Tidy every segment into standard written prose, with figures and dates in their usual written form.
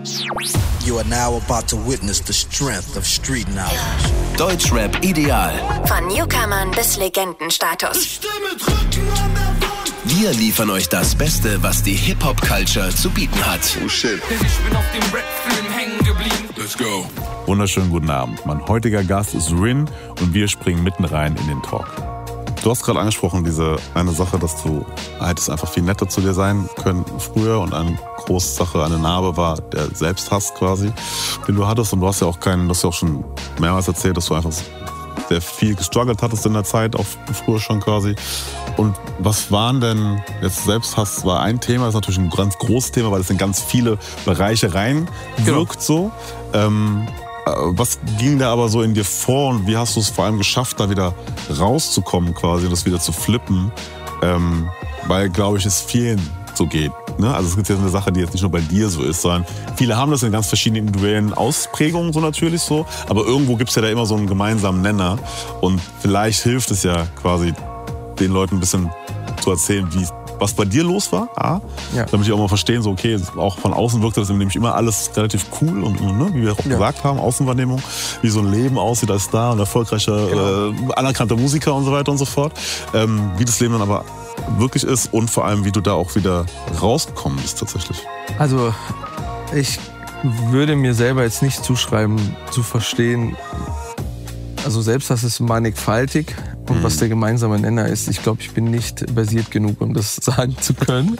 You are now about to witness the strength of street knowledge. Deutschrap ideal. Von Newcomern bis Legendenstatus. Wir liefern euch das Beste, was die Hip-Hop-Culture zu bieten hat. Oh shit. Denn ich bin auf dem Rap-Film hängen geblieben. Let's go. Wunderschönen guten Abend. Mein heutiger Gast ist Rin und wir springen mitten rein in den Talk. Du hast gerade angesprochen, diese eine Sache, dass du hättest einfach viel netter zu dir sein können früher und eine große Sache, eine Narbe war der Selbsthass quasi, den du hattest. Und du hast ja auch schon mehrmals erzählt, dass du einfach sehr viel gestruggelt hattest in der Zeit, auch früher schon quasi. Und was waren denn, jetzt Selbsthass war ein Thema, das ist natürlich ein ganz großes Thema, weil es in ganz viele Bereiche reinwirkt so. Was ging da aber so in dir vor und wie hast du es vor allem geschafft, da wieder rauszukommen quasi und das wieder zu flippen? Weil, glaube ich, es vielen so geht. Ne? Also es gibt ja eine Sache, die jetzt nicht nur bei dir so ist, sondern viele haben das in ganz verschiedenen individuellen Ausprägungen so natürlich so. Aber irgendwo gibt es ja da immer so einen gemeinsamen Nenner und vielleicht hilft es ja quasi den Leuten ein bisschen zu erzählen, was bei dir los war, damit die auch mal verstehen, so okay, auch von außen wirkte das nämlich immer alles relativ cool und ne, wie wir auch gesagt haben, Außenwahrnehmung, wie so ein Leben aussieht als Star und erfolgreicher, anerkannter Musiker und so weiter und so fort. Wie das Leben dann aber wirklich ist und vor allem, wie du da auch wieder rausgekommen bist tatsächlich. Also ich würde mir selber jetzt nicht zuschreiben, zu verstehen, also Selbsthass ist mannigfaltig. Und was der gemeinsame Nenner ist, ich glaube, ich bin nicht versiert genug, um das sagen zu können.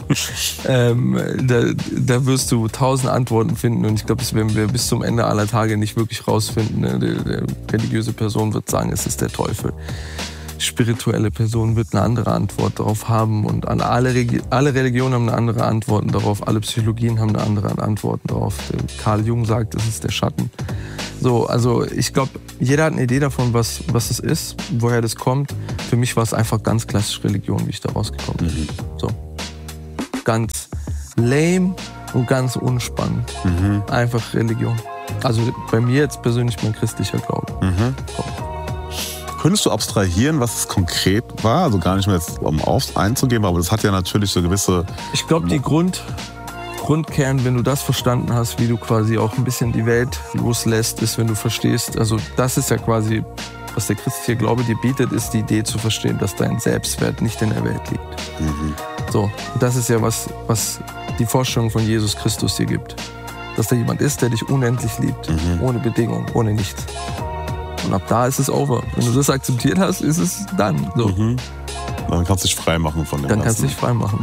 Da wirst du 1000 Antworten finden und ich glaube, das werden wir bis zum Ende aller Tage nicht wirklich rausfinden. Die religiöse Person wird sagen, es ist der Teufel. Spirituelle Person wird eine andere Antwort darauf haben und alle Religionen haben eine andere Antwort darauf, alle Psychologien haben eine andere Antwort darauf. Carl Jung sagt, es ist der Schatten. So, also ich glaube, jeder hat eine Idee davon, was es ist, woher das kommt. Für mich war es einfach ganz klassisch Religion, wie ich da rausgekommen bin. So. Ganz lame und ganz unspannend. Einfach Religion. Also bei mir jetzt persönlich mein christlicher Glaube. So. Könntest du abstrahieren, was es konkret war? Also gar nicht mehr jetzt, um einzugehen, aber das hat ja natürlich so gewisse... Ich glaube, die Grundkern, wenn du das verstanden hast, wie du quasi auch ein bisschen die Welt loslässt, ist, wenn du verstehst, also das ist ja quasi, was der christliche Glaube dir bietet, ist die Idee zu verstehen, dass dein Selbstwert nicht in der Welt liegt. So, das ist ja was die Vorstellung von Jesus Christus dir gibt. Dass da jemand ist, der dich unendlich liebt, ohne Bedingung, ohne nichts. Und ab da ist es over. Wenn du das akzeptiert hast, ist es dann so. Dann kannst du dich frei machen von dem Dann kannst du dich frei machen.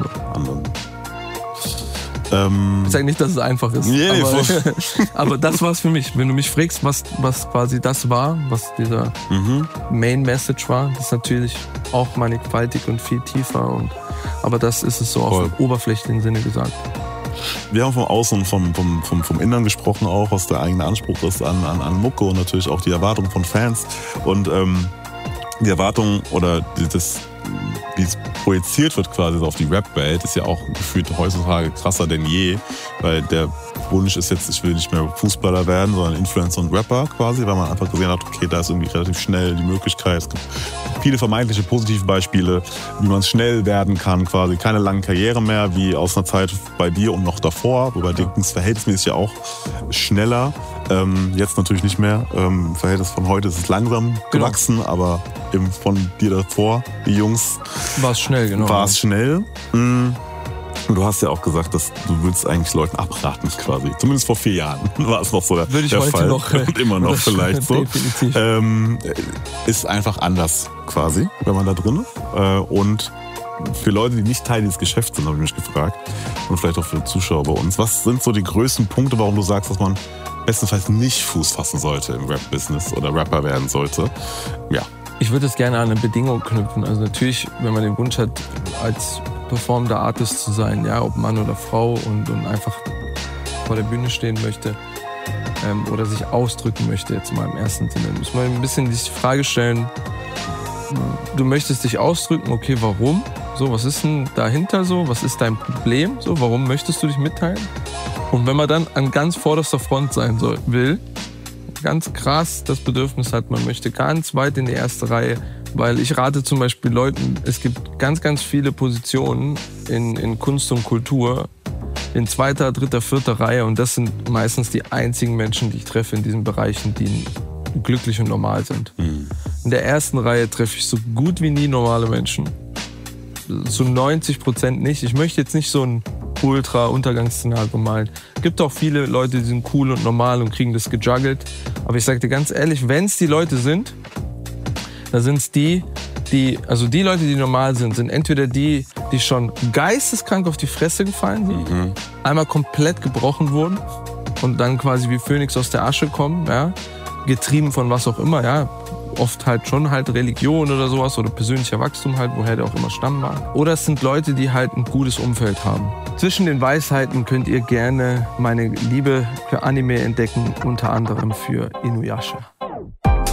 Ich sage nicht, dass es einfach ist, aber das war es für mich. Wenn du mich fragst, was quasi das war, was dieser Main Message war, das ist natürlich auch mannigfaltig und viel tiefer. Aber das ist es so auf dem oberflächlichen Sinne gesagt. Wir haben vom Außen und vom Innern gesprochen auch, was der eigene Anspruch ist an Mucke und natürlich auch die Erwartungen von Fans. Und die Erwartung oder wie es projiziert wird quasi auf die Rap-Welt, ist ja auch gefühlt heutzutage krasser denn je, weil der Wunsch ist jetzt, ich will nicht mehr Fußballer werden, sondern Influencer und Rapper quasi, weil man einfach gesehen hat, okay, da ist irgendwie relativ schnell die Möglichkeit, es gibt viele vermeintliche positive Beispiele, wie man schnell werden kann quasi, keine lange Karriere mehr, wie aus einer Zeit bei dir und noch davor, wobei dir ging es verhältnismäßig ja auch schneller, jetzt natürlich nicht mehr, im Verhältnis von heute ist es langsam gewachsen, aber eben von dir davor, die Jungs, war es schnell, genau. War es schnell. Und du hast ja auch gesagt, dass du willst eigentlich Leuten abraten quasi. Zumindest vor 4 Jahren war es noch so der Fall. Würde ich heute noch. Und immer noch vielleicht so. Definitiv. Ist einfach anders quasi, wenn man da drin ist. Und für Leute, die nicht Teil dieses Geschäfts sind, habe ich mich gefragt. Und vielleicht auch für die Zuschauer bei uns. Was sind so die größten Punkte, warum du sagst, dass man bestenfalls nicht Fuß fassen sollte im Rap-Business oder Rapper werden sollte? Ja. Ich würde es gerne an eine Bedingung knüpfen. Also natürlich, wenn man den Wunsch hat, als performender Artist zu sein, ja, ob Mann oder Frau und einfach vor der Bühne stehen möchte oder sich ausdrücken möchte, jetzt mal im ersten Sinne, muss man ein bisschen die Frage stellen, du möchtest dich ausdrücken, okay, warum? So, was ist denn dahinter so? Was ist dein Problem? So, warum möchtest du dich mitteilen? Und wenn man dann an ganz vorderster Front sein will, ganz krass das Bedürfnis hat, man möchte ganz weit in die erste Reihe, weil ich rate zum Beispiel Leuten, es gibt ganz, ganz viele Positionen in Kunst und Kultur, in 2., 3., 4. Reihe und das sind meistens die einzigen Menschen, die ich treffe in diesen Bereichen, die glücklich und normal sind. In der 1. Reihe treffe ich so gut wie nie normale Menschen. Zu 90% nicht. Ich möchte jetzt nicht so ein Ultra-Untergangsszenario malen. Es gibt auch viele Leute, die sind cool und normal und kriegen das gejuggelt. Aber ich sage dir ganz ehrlich, wenn es die Leute sind, dann sind es die Leute, die normal sind entweder die schon geisteskrank auf die Fresse gefallen sind, einmal komplett gebrochen wurden und dann quasi wie Phönix aus der Asche kommen, ja, getrieben von was auch immer, ja, oft halt schon halt Religion oder sowas oder persönlicher Wachstum halt, woher der auch immer stammen mag. Oder es sind Leute, die halt ein gutes Umfeld haben. Zwischen den Weisheiten könnt ihr gerne meine Liebe für Anime entdecken, unter anderem für Inuyasha.